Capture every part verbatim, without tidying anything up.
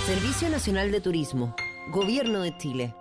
Servicio Nacional de Turismo, Gobierno de Chile.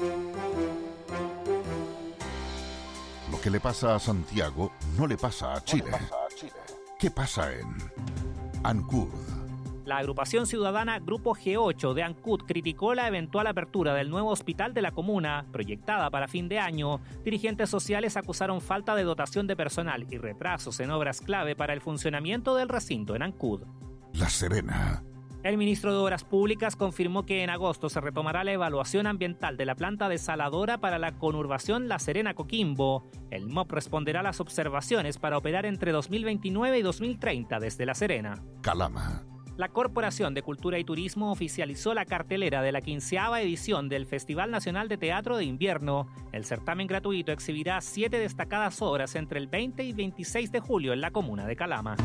Lo que le pasa a Santiago no le pasa a Chile. No le pasa a Chile. ¿Qué pasa en Ancud? La agrupación ciudadana Grupo G ocho de Ancud criticó la eventual apertura del nuevo hospital de la comuna, proyectada para fin de año. Dirigentes sociales acusaron falta de dotación de personal y retrasos en obras clave para el funcionamiento del recinto en Ancud. La Serena. El ministro de Obras Públicas confirmó que en agosto se retomará la evaluación ambiental de la planta desaladora para la conurbación La Serena-Coquimbo. El M O P responderá a las observaciones para operar entre dos mil veintinueve y dos mil treinta desde La Serena. Calama. La Corporación de Cultura y Turismo oficializó la cartelera de la quinceava edición del Festival Nacional de Teatro de Invierno. El certamen gratuito exhibirá siete destacadas obras entre el veinte y veintiséis de julio en la comuna de Calama.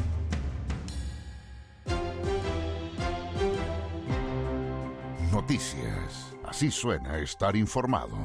Noticias. Así suena estar informado.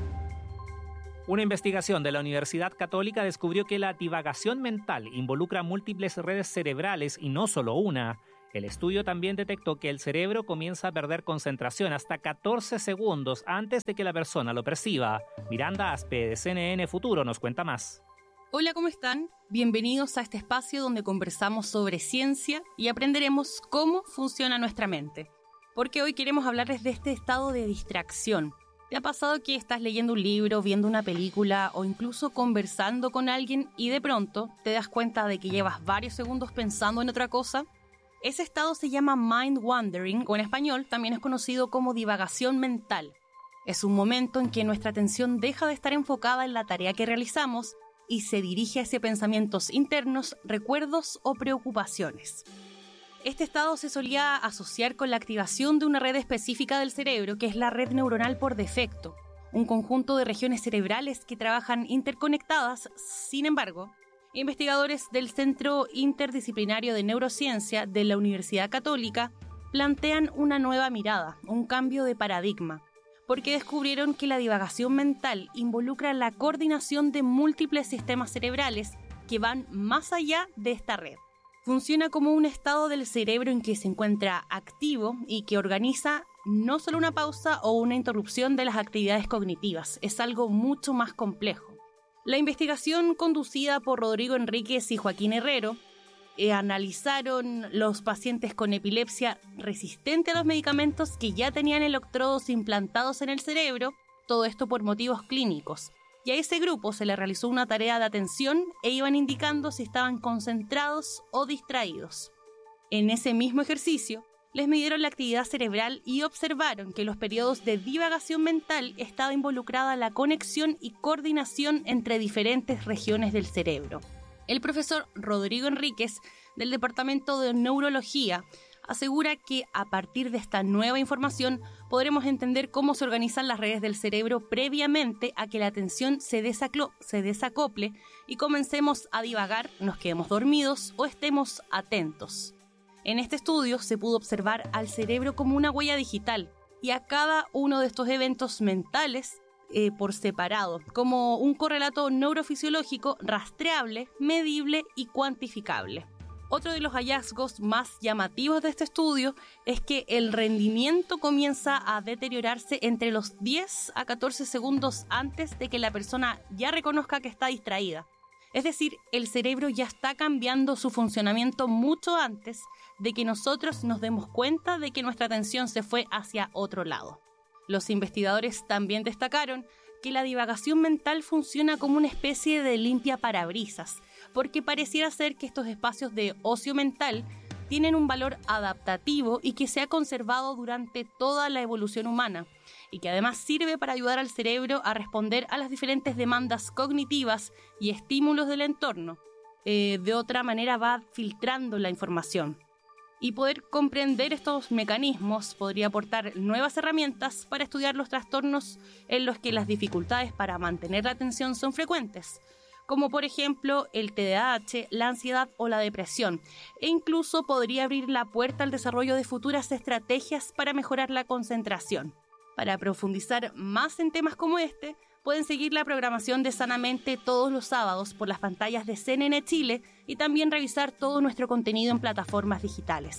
Una investigación de la Universidad Católica descubrió que la divagación mental involucra múltiples redes cerebrales y no solo una. El estudio también detectó que el cerebro comienza a perder concentración hasta catorce segundos antes de que la persona lo perciba. Miranda Aspe, de C N N Futuro, nos cuenta más. Hola, ¿cómo están? Bienvenidos a este espacio donde conversamos sobre ciencia y aprenderemos cómo funciona nuestra mente. Porque hoy queremos hablarles de este estado de distracción. ¿Te ha pasado que estás leyendo un libro, viendo una película o incluso conversando con alguien y de pronto te das cuenta de que llevas varios segundos pensando en otra cosa? Ese estado se llama mind wandering, o en español también es conocido como divagación mental. Es un momento en que nuestra atención deja de estar enfocada en la tarea que realizamos y se dirige hacia pensamientos internos, recuerdos o preocupaciones. Este estado se solía asociar con la activación de una red específica del cerebro, que es la red neuronal por defecto, un conjunto de regiones cerebrales que trabajan interconectadas. Sin embargo, investigadores del Centro Interdisciplinario de Neurociencia de la Universidad Católica plantean una nueva mirada, un cambio de paradigma, porque descubrieron que la divagación mental involucra la coordinación de múltiples sistemas cerebrales que van más allá de esta red. Funciona como un estado del cerebro en que se encuentra activo y que organiza no solo una pausa o una interrupción de las actividades cognitivas, es algo mucho más complejo. La investigación conducida por Rodrigo Enríquez y Joaquín Herrero eh, analizaron los pacientes con epilepsia resistente a los medicamentos que ya tenían electrodos implantados en el cerebro, todo esto por motivos clínicos. Y a ese grupo se le realizó una tarea de atención e iban indicando si estaban concentrados o distraídos. En ese mismo ejercicio, les midieron la actividad cerebral y observaron que en los periodos de divagación mental estaba involucrada la conexión y coordinación entre diferentes regiones del cerebro. El profesor Rodrigo Enríquez, del Departamento de Neurología, asegura que a partir de esta nueva información podremos entender cómo se organizan las redes del cerebro previamente a que la atención se, desaclo- se desacople y comencemos a divagar, nos quedemos dormidos o estemos atentos. En este estudio se pudo observar al cerebro como una huella digital y a cada uno de estos eventos mentales eh, por separado, como un correlato neurofisiológico rastreable, medible y cuantificable. Otro de los hallazgos más llamativos de este estudio es que el rendimiento comienza a deteriorarse entre los diez a catorce segundos antes de que la persona ya reconozca que está distraída. Es decir, el cerebro ya está cambiando su funcionamiento mucho antes de que nosotros nos demos cuenta de que nuestra atención se fue hacia otro lado. Los investigadores también destacaron que la divagación mental funciona como una especie de limpia parabrisas, porque pareciera ser que estos espacios de ocio mental tienen un valor adaptativo y que se ha conservado durante toda la evolución humana, y que además sirve para ayudar al cerebro a responder a las diferentes demandas cognitivas y estímulos del entorno. Eh, de otra manera va filtrando la información. Y poder comprender estos mecanismos podría aportar nuevas herramientas para estudiar los trastornos en los que las dificultades para mantener la atención son frecuentes, como por ejemplo el T D A H, la ansiedad o la depresión, e incluso podría abrir la puerta al desarrollo de futuras estrategias para mejorar la concentración. Para profundizar más en temas como este, pueden seguir la programación de Sanamente todos los sábados por las pantallas de C N N Chile y también revisar todo nuestro contenido en plataformas digitales.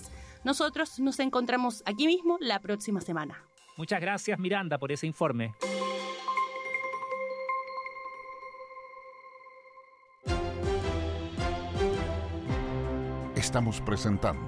Nosotros nos encontramos aquí mismo la próxima semana. Muchas gracias, Miranda, por ese informe. Estamos presentando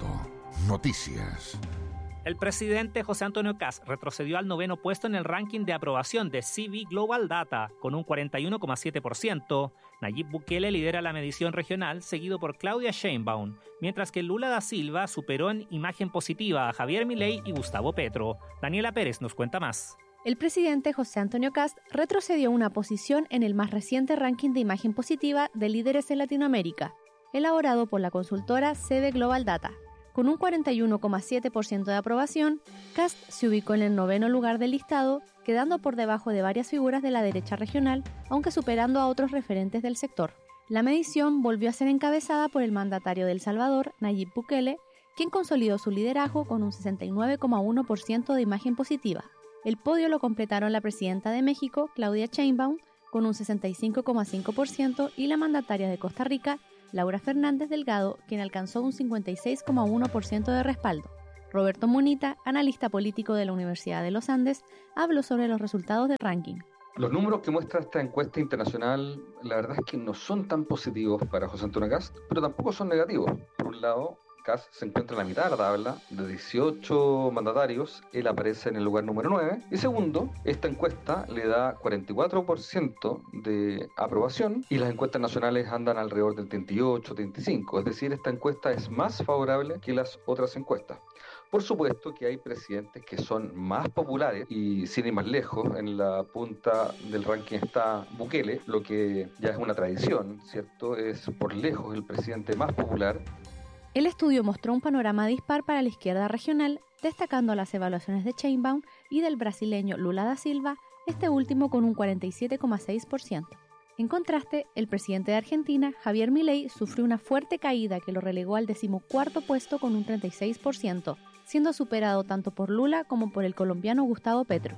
Noticias. El presidente José Antonio Kast retrocedió al noveno puesto en el ranking de aprobación de C V Global Data con un cuarenta y uno coma siete por ciento. Nayib Bukele lidera la medición regional, seguido por Claudia Sheinbaum, mientras que Lula da Silva superó en imagen positiva a Javier Milei y Gustavo Petro. Daniela Pérez nos cuenta más. El presidente José Antonio Kast retrocedió una posición en el más reciente ranking de imagen positiva de líderes en Latinoamérica, elaborado por la consultora C V Global Data. Con un cuarenta y uno coma siete por ciento de aprobación, Kast se ubicó en el noveno lugar del listado, quedando por debajo de varias figuras de la derecha regional, aunque superando a otros referentes del sector. La medición volvió a ser encabezada por el mandatario de El Salvador, Nayib Bukele, quien consolidó su liderazgo con un sesenta y nueve coma uno por ciento de imagen positiva. El podio lo completaron la presidenta de México, Claudia Sheinbaum, con un sesenta y cinco coma cinco por ciento, y la mandataria de Costa Rica, Laura Fernández Delgado, quien alcanzó un cincuenta y seis coma uno por ciento de respaldo. Roberto Munita, analista político de la Universidad de los Andes, habló sobre los resultados del ranking. Los números que muestra esta encuesta internacional, la verdad es que no son tan positivos para José Antonio Kast, pero tampoco son negativos. Por un lado, Kast se encuentra en la mitad de la tabla, de dieciocho mandatarios, él aparece en el lugar número nueve. Y segundo, esta encuesta le da cuarenta y cuatro por ciento de aprobación y las encuestas nacionales andan alrededor del treinta y ocho, treinta y cinco. Es decir, esta encuesta es más favorable que las otras encuestas. Por supuesto que hay presidentes que son más populares y sin ir más lejos, en la punta del ranking está Bukele, lo que ya es una tradición, ¿cierto? Es por lejos el presidente más popular. El estudio mostró un panorama dispar para la izquierda regional, destacando las evaluaciones de Sheinbaum y del brasileño Lula da Silva, este último con un cuarenta y siete coma seis por ciento. En contraste, el presidente de Argentina, Javier Milei, sufrió una fuerte caída que lo relegó al decimocuarto puesto con un treinta y seis por ciento, siendo superado tanto por Lula como por el colombiano Gustavo Petro.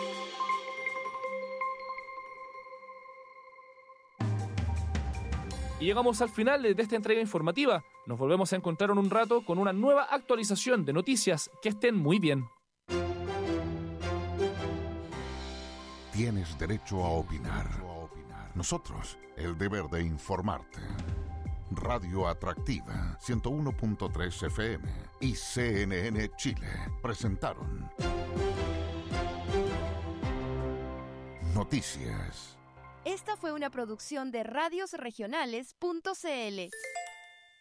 Y llegamos al final de esta entrega informativa. Nos volvemos a encontrar en un rato con una nueva actualización de noticias. Que estén muy bien. Tienes derecho a opinar. Nosotros, el deber de informarte. Radio Atractiva, ciento uno punto tres F M y C N N Chile presentaron Noticias. Esta fue una producción de radios regionales punto c l.